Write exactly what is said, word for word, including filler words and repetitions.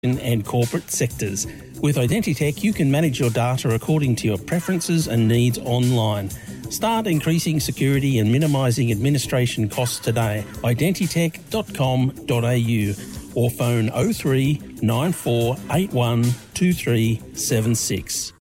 and corporate sectors. With Identitech, you can manage your data according to your preferences and needs online. Start increasing security and minimising administration costs today. identitech dot com dot a u or phone oh three nine four eight one two three seven six.